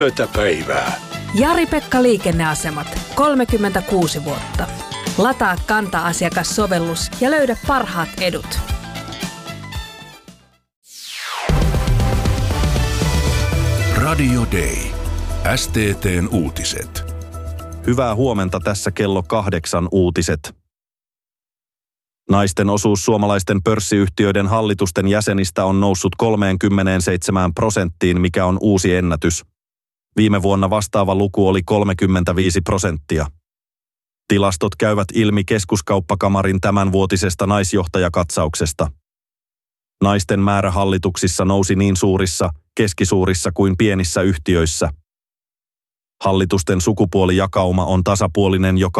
Päivää. Jari-Pekka Liikenneasemat. 36 vuotta. Lataa Kanta-asiakassovellus ja löydä parhaat edut. Radio Day. STT:n uutiset. Hyvää huomenta, tässä kello 8 uutiset. Naisten osuus suomalaisten pörssiyhtiöiden hallitusten jäsenistä on noussut 37%, mikä on uusi ennätys. Viime vuonna vastaava luku oli 35%. Tilastot käyvät ilmi Keskuskauppakamarin tämänvuotisesta naisjohtajakatsauksesta. Naisten määrä hallituksissa nousi niin suurissa, keskisuurissa kuin pienissä yhtiöissä. Hallitusten sukupuolijakauma on tasapuolinen jo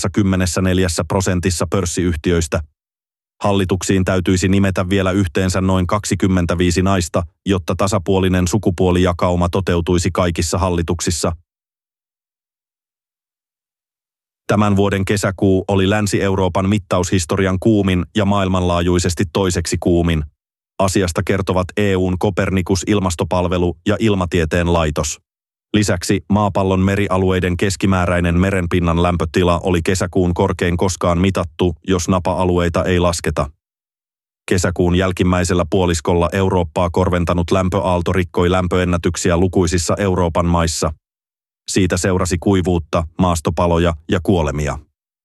84% pörssiyhtiöistä. Hallituksiin täytyisi nimetä vielä yhteensä noin 25 naista, jotta tasapuolinen sukupuolijakauma toteutuisi kaikissa hallituksissa. Tämän vuoden kesäkuu oli Länsi-Euroopan mittaushistorian kuumin ja maailmanlaajuisesti toiseksi kuumin. Asiasta kertovat EU:n Copernicus-ilmastopalvelu ja Ilmatieteen laitos. Lisäksi maapallon merialueiden keskimääräinen merenpinnan lämpötila oli kesäkuun korkein koskaan mitattu, jos napa-alueita ei lasketa. Kesäkuun jälkimmäisellä puoliskolla Eurooppaa korventanut lämpöaalto rikkoi lämpöennätyksiä lukuisissa Euroopan maissa. Siitä seurasi kuivuutta, maastopaloja ja kuolemia.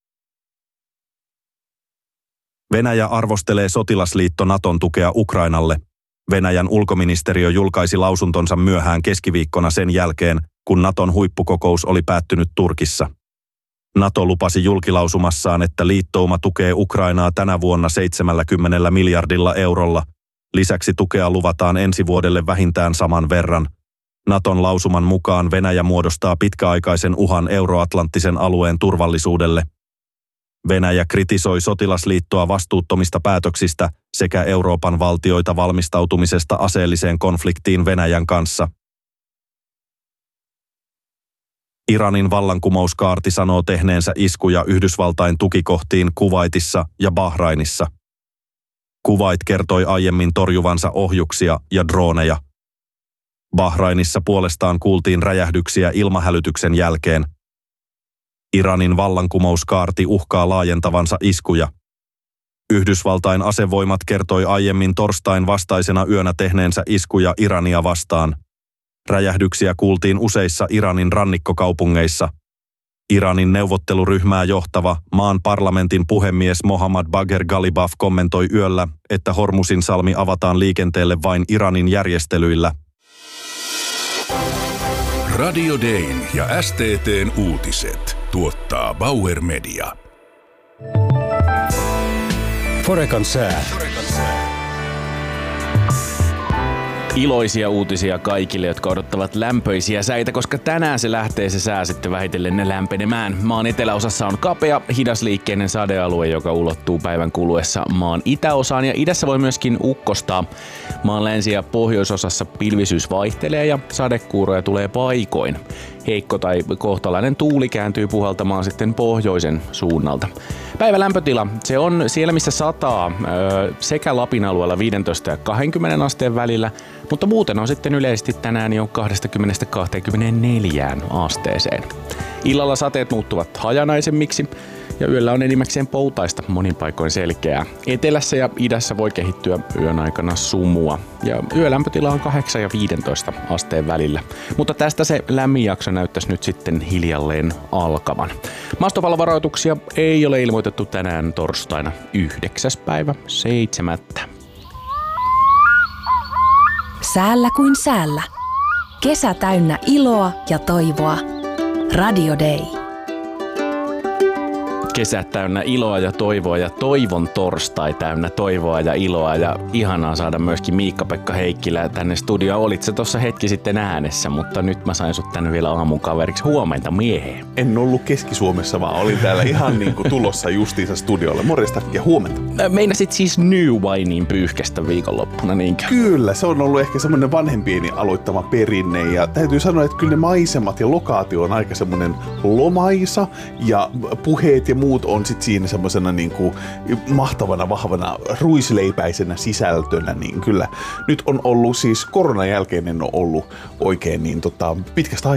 Venäjä arvostelee sotilasliitto Naton tukea Ukrainalle. Venäjän ulkoministeriö julkaisi lausuntonsa myöhään keskiviikkona sen jälkeen, kun Naton huippukokous oli päättynyt Turkissa. NATO lupasi julkilausumassaan, että liittouma tukee Ukrainaa tänä vuonna 70 miljardilla eurolla. Lisäksi tukea luvataan ensi vuodelle vähintään saman verran. Naton lausuman mukaan Venäjä muodostaa pitkäaikaisen uhan euroatlanttisen alueen turvallisuudelle. Venäjä kritisoi sotilasliittoa vastuuttomista päätöksistä sekä Euroopan valtioita valmistautumisesta aseelliseen konfliktiin Venäjän kanssa. Iranin vallankumouskaarti sanoo tehneensä iskuja Yhdysvaltain tukikohtiin Kuwaitissa ja Bahrainissa. Kuwait kertoi aiemmin torjuvansa ohjuksia ja drooneja. Bahrainissa puolestaan kuultiin räjähdyksiä ilmahälytyksen jälkeen. Iranin vallankumouskaarti uhkaa laajentavansa iskuja. Yhdysvaltain asevoimat kertoi aiemmin torstain vastaisena yönä tehneensä iskuja Irania vastaan. Räjähdyksiä kuultiin useissa Iranin rannikkokaupungeissa. Iranin neuvotteluryhmää johtava maan parlamentin puhemies Mohammad Bagher Ghalibaf kommentoi yöllä, että Hormuzin salmi avataan liikenteelle vain Iranin järjestelyillä. Radio Dayn ja STT:n uutiset tuottaa Bauer Media. Forecan sää. Iloisia uutisia kaikille, jotka odottavat lämpöisiä säitä, koska tänään se lähtee se sää sitten vähitellen lämpenemään. Maan eteläosassa on kapea, hidasliikkeinen sadealue, joka ulottuu päivän kuluessa maan itäosaan ja idässä voi myöskin ukkostaa. Maan länsi- ja pohjoisosassa pilvisyys vaihtelee ja sadekuuroja tulee paikoin. Heikko tai kohtalainen tuuli kääntyy puhaltamaan sitten pohjoisen suunnalta. Päivän lämpötila, se on siellä missä sataa sekä Lapin alueella 15 ja 20 asteen välillä, mutta muuten on sitten yleisesti tänään jo 20-24 asteeseen. Illalla sateet muuttuvat hajanaisemmiksi ja yöllä on enimmäkseen poutaista, monin paikoin selkeää. Etelässä ja idässä voi kehittyä yön aikana sumua ja yölämpötila on 8 ja 15 asteen välillä. Mutta tästä se lämmin jakso näyttäisi nyt sitten hiljalleen alkavan. Maastopallovaroituksia ei ole ilmoitettu tänään torstaina 9.7. Säällä kuin säällä. Kesä täynnä iloa ja toivoa. Radio Day. Kesä täynnä iloa ja toivoa ja toivon torstai täynnä toivoa ja iloa ja ihanaa saada myöskin Miikka-Pekka Heikkilä tänne studioon. Olit sä tuossa hetki sitten äänessä, mutta nyt mä sain sut tänne vielä aamun kaveriksi. Huomenta mieheen. En ollut Keski-Suomessa, vaan olin täällä ihan niin kuin tulossa justiinsa studiolle. Morjesta ja huomenta. Meinasit siis New Winein pyyhkästä viikonloppuna, niinkö? Kyllä, se on ollut ehkä semmoinen vanhempieni aloittama perinne ja täytyy sanoa, että kyllä ne maisemat ja lokaatio on aika semmoinen lomaisa ja puheet ja muut on sit siinä semmoisena niinku mahtavana, vahvana, ruisleipäisenä sisältönä, niin kyllä nyt on ollut siis koronan jälkeen en ole ollut oikein niin pitkästä